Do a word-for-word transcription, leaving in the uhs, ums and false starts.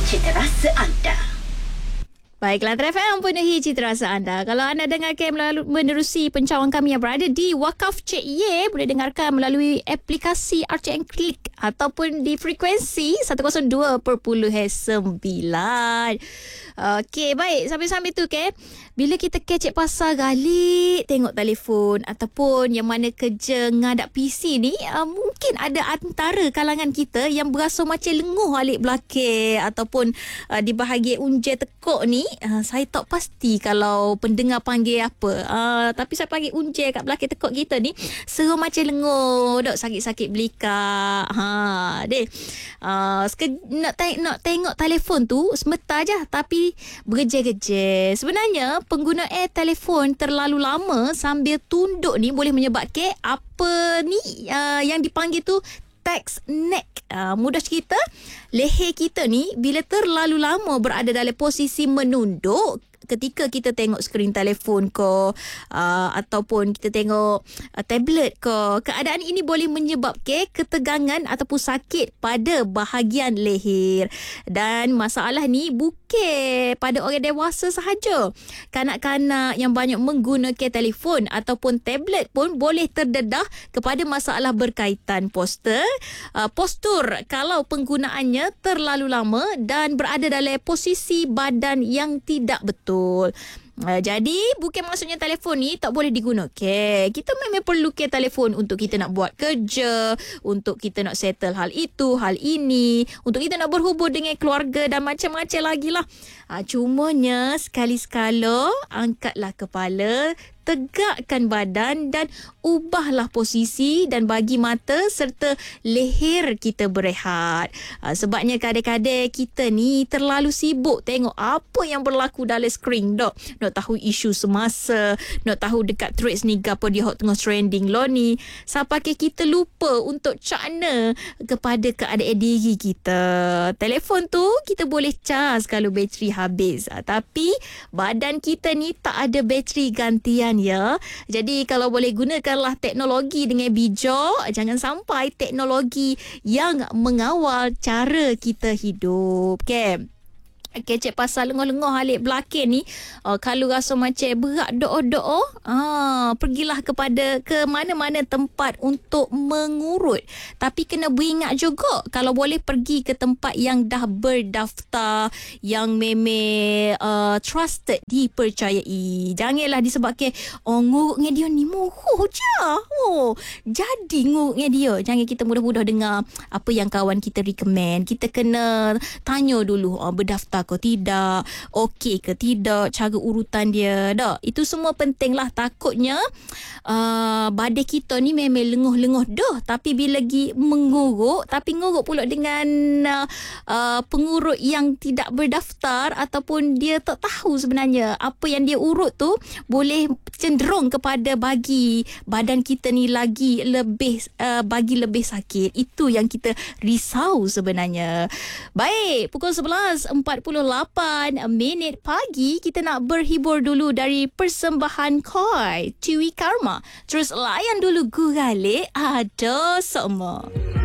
cita rasa anda. Baiklah, Tref M penuhi cita rasa anda. Kalau anda dengarkan melalui menerusi pencawang kami yang berada di Wakaf Cik Ye, boleh dengarkan melalui aplikasi R C N Click ataupun di frekuensi seratus dua perpuluhan sembilan. Okey, baik. Sambil-sambil tu, okay, bila kita kecek pasal galik tengok telefon ataupun yang mana kerja ngadap P C ni, uh, mungkin ada antara kalangan kita yang berasa macam lenguh alik belakang ataupun uh, di bahagian unjai tekuk ni. Uh, saya tak pasti kalau pendengar panggil apa. Uh, tapi saya panggil unjai kat belakang tekuk kita ni, seru macam lenguh, dok sakit-sakit belikak. Ha, deh. Uh, seke- nak, te- nak tengok telefon tu sebentar je tapi bergejer-gejer. Sebenarnya penggunaan telefon terlalu lama sambil tunduk ni boleh menyebabkan apa ni uh, yang dipanggil tu text neck. Uh, mudah cerita, leher kita ni bila terlalu lama berada dalam posisi menunduk ketika kita tengok skrin telefon ke uh, ataupun kita tengok uh, tablet ke, keadaan ini boleh menyebabkan ketegangan ataupun sakit pada bahagian leher. Dan masalah ni bukan pada orang dewasa sahaja. Kanak-kanak yang banyak menggunakan telefon ataupun tablet pun boleh terdedah kepada masalah berkaitan postur, uh, postur kalau penggunaannya terlalu lama dan berada dalam posisi badan yang tidak betul. Uh, jadi bukan maksudnya telefon ni tak boleh digunakan. Kita memang perlukan telefon untuk kita nak buat kerja, untuk kita nak settle hal itu, hal ini, untuk kita nak berhubung dengan keluarga dan macam-macam lagi lah. Uh, cumanya sekali-sekala angkatlah kepala, tegakkan badan dan ubahlah posisi dan bagi mata serta leher kita berehat. Ha, sebabnya kadang-kadang kita ni terlalu sibuk tengok apa yang berlaku dalam skrin dok. Nak tahu isu semasa, nak tahu dekat threads ni gapo dia hot tengah trending lo ni. Sampai kita lupa untuk cakna kepada keadaan diri kita. Telefon tu kita boleh cas kalau bateri habis. Ha, tapi badan kita ni tak ada bateri gantian ya. Jadi kalau boleh gunakanlah teknologi dengan bijak, jangan sampai teknologi yang mengawal cara kita hidup. Okay. Kecek pasal lengoh-lengoh alik belakang ni, uh, kalau rasa macam berat doa-doa, uh, pergilah kepada ke mana-mana tempat untuk mengurut. Tapi kena beringat juga kalau boleh pergi ke tempat yang dah berdaftar, yang memang uh, trusted, dipercayai. Janganlah disebabkan oh ngurut dengan dia ni murah je. Oh, jadi ngurut dengan dia. Jangan kita mudah-mudah dengar apa yang kawan kita recommend. Kita kena tanya dulu, oh, berdaftar ke tidak, okey ke tidak, cara urutan dia dah. Itu semua penting lah. Takutnya uh, badan kita ni memang lenguh-lenguh dah, tapi bila lagi mengurut, tapi ngurut pula dengan uh, uh, pengurut yang tidak berdaftar ataupun dia tak tahu sebenarnya apa yang dia urut tu boleh cenderung kepada bagi badan kita ni lagi lebih uh, bagi lebih sakit. Itu yang kita risau sebenarnya. Baik, pukul sebelas empat puluh lapan minit pagi, kita nak berhibur dulu dari persembahan Koi Tiwi Karma. Terus layan dulu Gurale Ada Semua.